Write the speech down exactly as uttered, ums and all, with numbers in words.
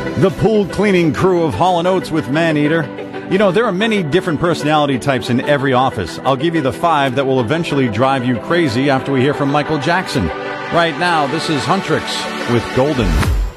The pool cleaning crew of Hall and Oates with Maneater. You know, there are many different personality types in every office. I'll give you the five that will eventually drive you crazy after we hear from Michael Jackson. Right now, this is Huntrix with Golden.